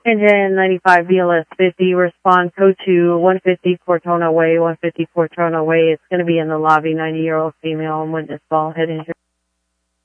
Engine 95 BLS 50, respond code to 150 Cortona Way, 150 Cortona Way. It's going to be in the lobby, 90-year-old female, witness ball head injury.